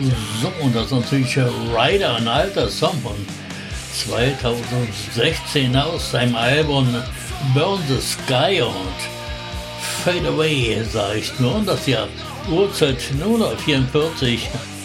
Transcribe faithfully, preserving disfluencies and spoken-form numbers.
So, und das ist natürlich Rider, ein alter Song von zweitausendsechzehn aus seinem Album Burn the Sky und Fade Away, sag ich nur. Und das Jahr Uhrzeit null Uhr vierundvierzig.